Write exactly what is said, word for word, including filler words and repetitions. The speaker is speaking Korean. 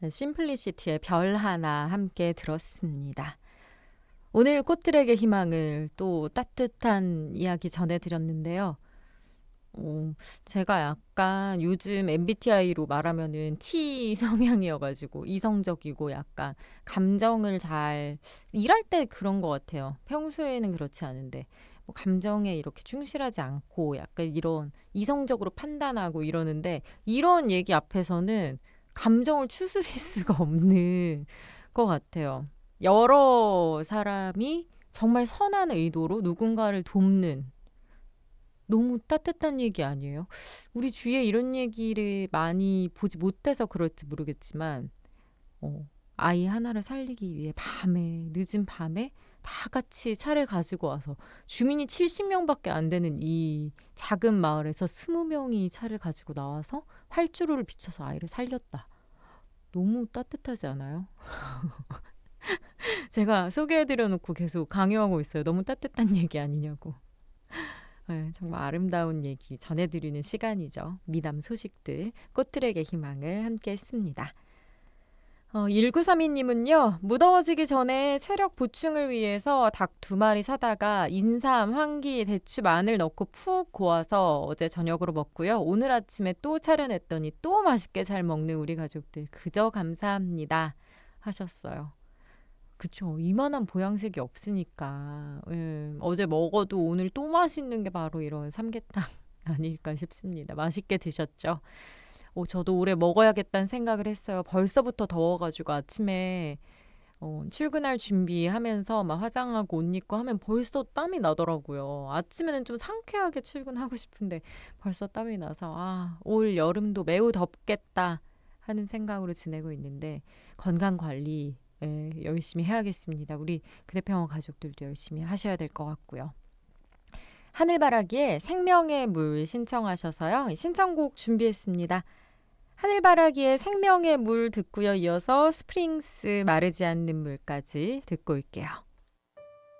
심플리시티의 별 하나 함께 들었습니다. 오늘 꽃들에게 희망을 또 따뜻한 이야기 전해드렸는데요. 어, 제가 약간 요즘 엠비티아이로 말하면은 T 성향이어가지고 이성적이고 약간 감정을 잘 일할 때 그런 것 같아요. 평소에는 그렇지 않은데 뭐 감정에 이렇게 충실하지 않고 약간 이런 이성적으로 판단하고 이러는데 이런 얘기 앞에서는 감정을 추스릴 수가 없는 것 같아요. 여러 사람이 정말 선한 의도로 누군가를 돕는 너무 따뜻한 얘기 아니에요? 우리 주위에 이런 얘기를 많이 보지 못해서 그럴지 모르겠지만, 어, 아이 하나를 살리기 위해 밤에, 늦은 밤에 다 같이 차를 가지고 와서 주민이 칠십 명밖에 안 되는 이 작은 마을에서 이십 명이 차를 가지고 나와서 활주로를 비춰서 아이를 살렸다. 너무 따뜻하지 않아요? 제가 소개해드려 놓고 계속 강요하고 있어요. 너무 따뜻한 얘기 아니냐고. 네, 정말 아름다운 얘기 전해드리는 시간이죠. 미남 소식들, 꽃들에게 희망을 함께 했습니다. 어, 일구삼이 님은요. 무더워지기 전에 체력 보충을 위해서 닭 두 마리 사다가 인삼, 황기, 대추, 마늘 넣고 푹 고아서 어제 저녁으로 먹고요. 오늘 아침에 또 차려냈더니 또 맛있게 잘 먹는 우리 가족들 그저 감사합니다 하셨어요. 그쵸. 이만한 보양색이 없으니까. 예, 어제 먹어도 오늘 또 맛있는 게 바로 이런 삼계탕 아닐까 싶습니다. 맛있게 드셨죠? 어, 저도 올해 먹어야겠다는 생각을 했어요. 벌써부터 더워가지고 아침에 어, 출근할 준비하면서 막 화장하고 옷 입고 하면 벌써 땀이 나더라고요. 아침에는 좀 상쾌하게 출근하고 싶은데 벌써 땀이 나서 아, 올 여름도 매우 덥겠다 하는 생각으로 지내고 있는데 건강 관리 예, 열심히 해야겠습니다. 우리 그대평원 가족들도 열심히 하셔야 될 것 같고요. 하늘바라기에 생명의 물 신청하셔서요. 신청곡 준비했습니다. 하늘바라기에 생명의 물 듣고요. 이어서 스프링스 마르지 않는 물까지 듣고 올게요.